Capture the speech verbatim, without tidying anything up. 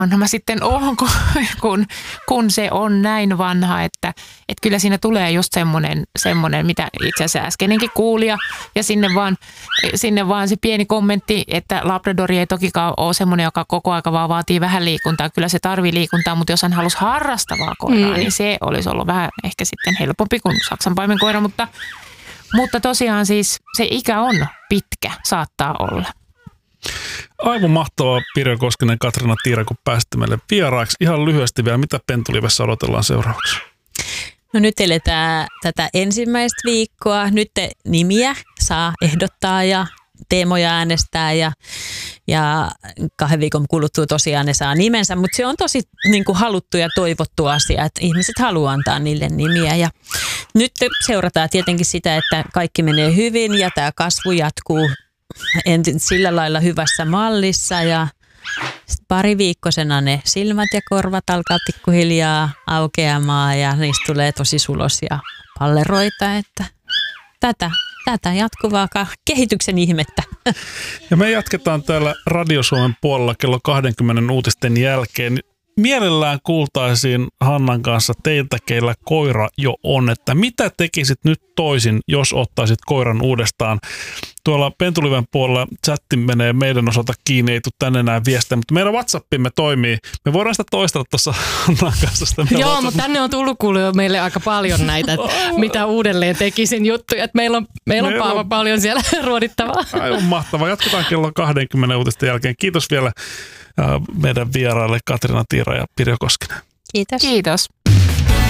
vanha mä sitten oon, kun, kun, kun se on näin vanha, että, että kyllä siinä tulee just semmoinen, semmoinen mitä itse asiassa äskenenkin kuuli ja, ja sinne, vaan, sinne vaan se pieni kommentti, että Labradori ei tokikaan ole semmoinen, joka koko aika vaan vaatii vähän liikuntaa. Kyllä se tarvii liikuntaa, mutta jos hän halusi harrastavaa koiraa, mm. niin se olisi ollut vähän ehkä sitten helpompi kuin saksanpaimen koira, mutta, mutta tosiaan siis se ikä on pitkä, saattaa olla. Aivan mahtavaa, Pirjo Koskinen, Katriina Tiira, kun pääsitte meille vieraaksi. Ihan lyhyesti vielä, mitä Pentulivessä odotellaan seuraavaksi? No nyt eletään tätä ensimmäistä viikkoa. Nyt nimiä saa ehdottaa ja teemoja äänestää ja, ja kahden viikon kuluttua tosiaan ne saa nimensä, mutta se on tosi niin kuin haluttu ja toivottu asia, että ihmiset haluaa antaa niille nimiä ja nyt seurataan tietenkin sitä, että kaikki menee hyvin ja tämä kasvu jatkuu ensin sillä lailla hyvässä mallissa ja pari viikkosena ne silmät ja korvat alkaa pikkuhiljaa aukeamaan ja niistä tulee tosi sulosia palleroita, että tätä, tätä jatkuvaa kehityksen ihmettä. Ja me jatketaan täällä Radio Suomen puolella kello kaksikymmentä uutisten jälkeen. Mielellään kuultaisiin Hannan kanssa teiltä, keillä koira jo on, että mitä tekisit nyt toisin, jos ottaisit koiran uudestaan. Tuolla Pentuliven puolella chatti menee meidän osalta kiinni, ei tule tänne enää viestiä, mutta meidän WhatsAppimme toimii. Me voidaan sitä toistella tuossa Hannan kanssa. Sitä Joo, WhatsApp... mutta tänne on tullut kuulee meille aika paljon näitä, että mitä uudelleen tekisin juttuja. Että meillä on, meillä on Paava paljon siellä ruodittavaa. Aivan mahtavaa. Jatketaan kello kaksikymmentä uutisten jälkeen. Kiitos vielä meidän vieraille Katriina Tiira ja Pirjo Koskinen. Kiitos. Kiitos.